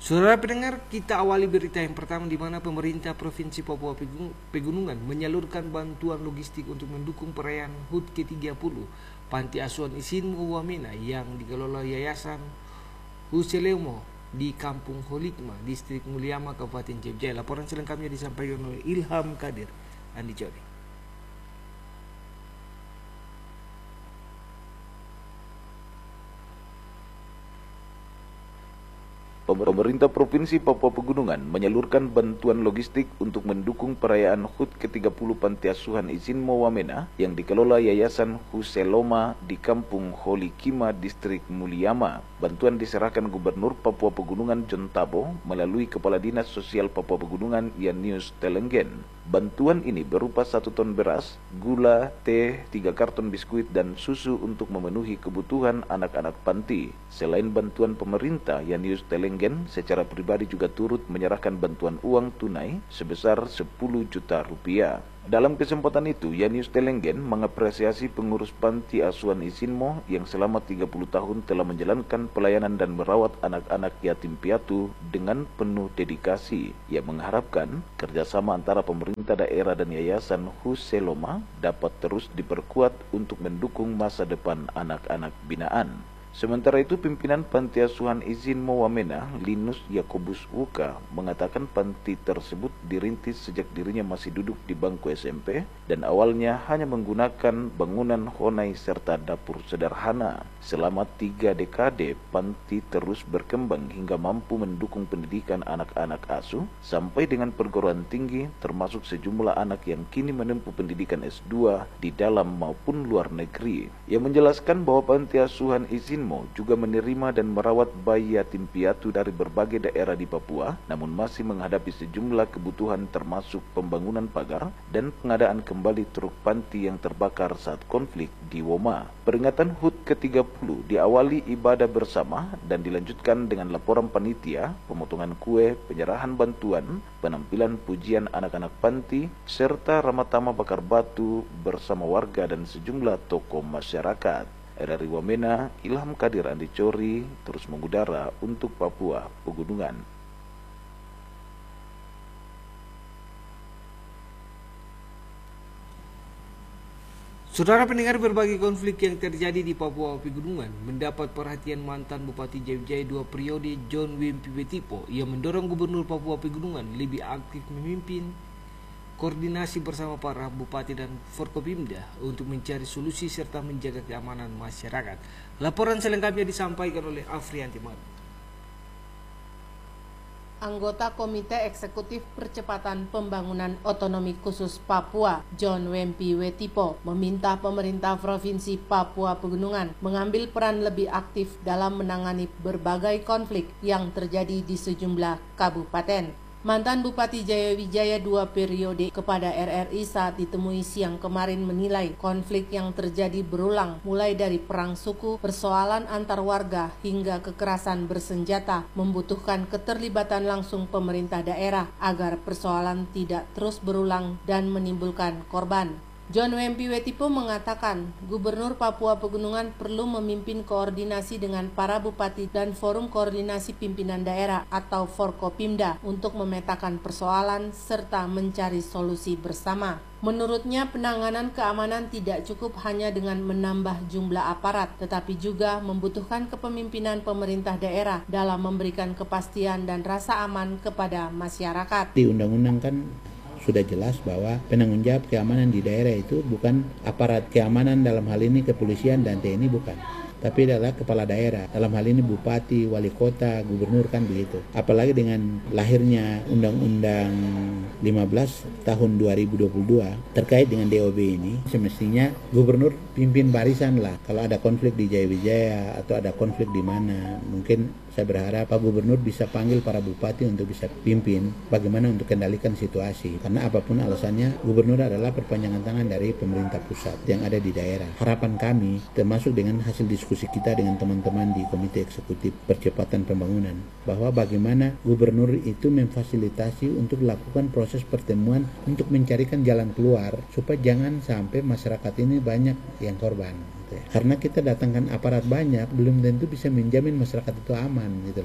Saudara pendengar, kita awali berita yang pertama di mana pemerintah Provinsi Papua Pegunungan menyalurkan bantuan logistik untuk mendukung perayaan HUT ke-30 Panti Asuhan Isinmo Wamena yang dikelola Yayasan Huselemo di Kampung Holikma, Distrik Mulyama, Kabupaten Jebjaya. Laporan selengkapnya disampaikan oleh Ilham Kadir Andi Jori. Pemerintah Provinsi Papua Pegunungan menyalurkan bantuan logistik untuk mendukung perayaan HUT ke-30 Panti Asuhan Isinmo Wamena yang dikelola Yayasan Huseloma di Kampung Holikima, Distrik Mulyama. Bantuan diserahkan Gubernur Papua Pegunungan John Tabo melalui Kepala Dinas Sosial Papua Pegunungan Yanius Telenggen. Bantuan ini berupa 1 ton beras, gula, teh, 3 karton biskuit, dan susu untuk memenuhi kebutuhan anak-anak panti. Selain bantuan pemerintah, Yanius Telenggen secara pribadi juga turut menyerahkan bantuan uang tunai sebesar 10 juta rupiah. Dalam kesempatan itu, Yanius Telenggen mengapresiasi pengurus Panti Asuhan Isinmo yang selama 30 tahun telah menjalankan pelayanan dan merawat anak-anak yatim piatu dengan penuh dedikasi. Ia mengharapkan kerjasama antara pemerintah daerah dan Yayasan Huseloma dapat terus diperkuat untuk mendukung masa depan anak-anak binaan. Sementara itu, pimpinan Panti Asuhan Isinmo Wamena, Linus Yakobus Wuka, mengatakan panti tersebut dirintis sejak dirinya masih duduk di bangku SMP dan awalnya hanya menggunakan bangunan honai serta dapur sederhana. Selama 3 dekade, panti terus berkembang hingga mampu mendukung pendidikan anak-anak asuh sampai dengan perguruan tinggi, termasuk sejumlah anak yang kini menempuh pendidikan S2 di dalam maupun luar negeri. Ia menjelaskan bahwa Panti Asuhan Isinmo juga menerima dan merawat bayi yatim piatu dari berbagai daerah di Papua, namun masih menghadapi sejumlah kebutuhan termasuk pembangunan pagar dan pengadaan kembali truk panti yang terbakar saat konflik di Woma. Peringatan HUT ke-30 diawali ibadah bersama dan dilanjutkan dengan laporan panitia, pemotongan kue, penyerahan bantuan, penampilan pujian anak-anak panti, serta ramatama bakar batu bersama warga dan sejumlah tokoh masyarakat. RRI Wamena, Ilham Kadir Andi Jori, terus mengudara untuk Papua Pegunungan. Saudara pendengar, berbagai konflik yang terjadi di Papua Pegunungan mendapat perhatian mantan Bupati Jebjaya 2 periode John Wempi Wetipo. Ia mendorong Gubernur Papua Pegunungan lebih aktif memimpin koordinasi bersama para bupati dan Forkopimda untuk mencari solusi serta menjaga keamanan masyarakat. Laporan selengkapnya disampaikan oleh Afrianti Madu. Anggota Komite Eksekutif Percepatan Pembangunan Otonomi Khusus Papua, John Wempi Wetipo, meminta pemerintah Provinsi Papua Pegunungan mengambil peran lebih aktif dalam menangani berbagai konflik yang terjadi di sejumlah kabupaten. Mantan Bupati Jayawijaya 2 periode kepada RRI saat ditemui siang kemarin menilai konflik yang terjadi berulang mulai dari perang suku, persoalan antar warga hingga kekerasan bersenjata membutuhkan keterlibatan langsung pemerintah daerah agar persoalan tidak terus berulang dan menimbulkan korban. John Wempi Wetipo mengatakan Gubernur Papua Pegunungan perlu memimpin koordinasi dengan para bupati dan forum koordinasi pimpinan daerah atau Forkopimda untuk memetakan persoalan serta mencari solusi bersama. Menurutnya, penanganan keamanan tidak cukup hanya dengan menambah jumlah aparat, tetapi juga membutuhkan kepemimpinan pemerintah daerah dalam memberikan kepastian dan rasa aman kepada masyarakat. Di undang-undang kan sudah jelas bahwa penanggung jawab keamanan di daerah itu bukan aparat keamanan, dalam hal ini kepolisian dan TNI, bukan, tapi adalah kepala daerah, dalam hal ini bupati, wali kota, gubernur, kan begitu. Apalagi dengan lahirnya Undang-Undang 15 tahun 2022 terkait dengan DOB ini, semestinya gubernur pimpin barisan lah. Kalau ada konflik di Jayawijaya atau ada konflik di mana, mungkin saya berharap Pak Gubernur bisa panggil para bupati untuk bisa pimpin bagaimana untuk kendalikan situasi. Karena apapun alasannya, Gubernur adalah perpanjangan tangan dari pemerintah pusat yang ada di daerah. Harapan kami, termasuk dengan hasil diskusi kita dengan teman-teman di Komite Eksekutif Percepatan Pembangunan, bahwa bagaimana Gubernur itu memfasilitasi untuk melakukan proses pertemuan untuk mencarikan jalan keluar supaya jangan sampai masyarakat ini banyak yang korban. Karena kita datangkan aparat banyak, belum tentu bisa menjamin masyarakat itu aman, gitu lah.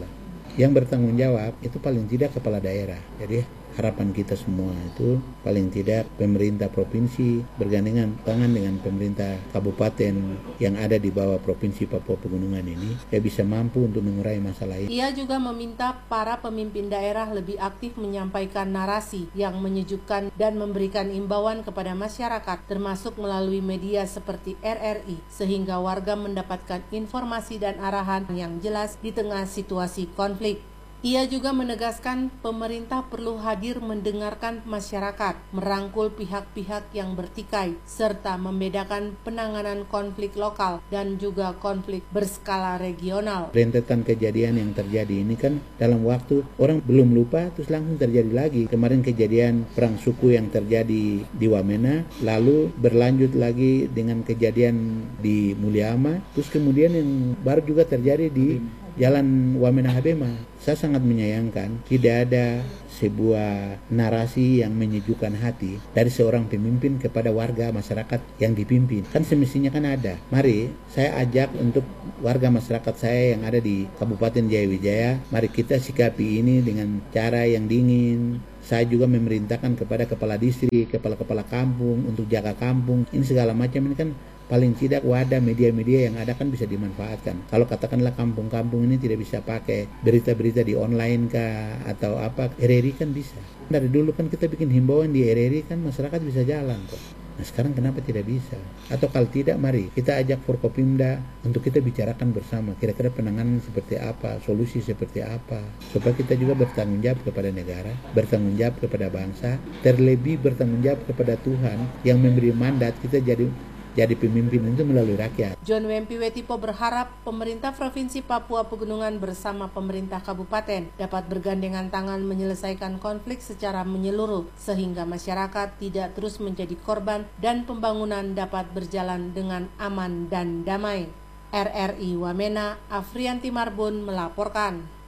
Yang bertanggung jawab itu paling tidak kepala daerah. Jadi harapan kita semua itu paling tidak pemerintah provinsi bergandengan tangan dengan pemerintah kabupaten yang ada di bawah Provinsi Papua Pegunungan ini ya bisa mampu untuk mengurai masalah ini. Ia juga meminta para pemimpin daerah lebih aktif menyampaikan narasi yang menyejukkan dan memberikan imbauan kepada masyarakat termasuk melalui media seperti RRI sehingga warga mendapatkan informasi dan arahan yang jelas di tengah situasi konflik. Ia juga menegaskan pemerintah perlu hadir mendengarkan masyarakat, merangkul pihak-pihak yang bertikai, serta membedakan penanganan konflik lokal dan juga konflik berskala regional. Rentetan kejadian yang terjadi ini kan dalam waktu orang belum lupa terus langsung terjadi lagi. Kemarin kejadian perang suku yang terjadi di Wamena, lalu berlanjut lagi dengan kejadian di Muliama, terus kemudian yang baru juga terjadi di Jalan Wamena Habema. Saya sangat menyayangkan tidak ada sebuah narasi yang menyejukkan hati dari seorang pemimpin kepada warga masyarakat yang dipimpin. Kan semestinya kan ada. Mari saya ajak untuk warga masyarakat saya yang ada di Kabupaten Jayawijaya, mari kita sikapi ini dengan cara yang dingin. Saya juga memerintahkan kepada kepala distrik, kepala-kepala kampung untuk jaga kampung. Ini segala macam ini kan paling tidak wadah media-media yang ada kan bisa dimanfaatkan. Kalau katakanlah kampung-kampung ini tidak bisa pakai berita-berita di online kah atau apa, RRI kan bisa. Dari dulu kan kita bikin himbauan di RRI kan masyarakat bisa jalan kok. Nah sekarang kenapa tidak bisa? Atau kalau tidak mari kita ajak Forkopimda untuk kita bicarakan bersama kira-kira penanganan seperti apa, solusi seperti apa, supaya kita juga bertanggung jawab kepada negara, bertanggung jawab kepada bangsa, terlebih bertanggung jawab kepada Tuhan yang memberi mandat kita jadi pemimpin itu melalui rakyat. John Wempi Wetipo berharap pemerintah Provinsi Papua Pegunungan bersama pemerintah kabupaten dapat bergandengan tangan menyelesaikan konflik secara menyeluruh sehingga masyarakat tidak terus menjadi korban dan pembangunan dapat berjalan dengan aman dan damai. RRI Wamena, Afrianti Marbun melaporkan.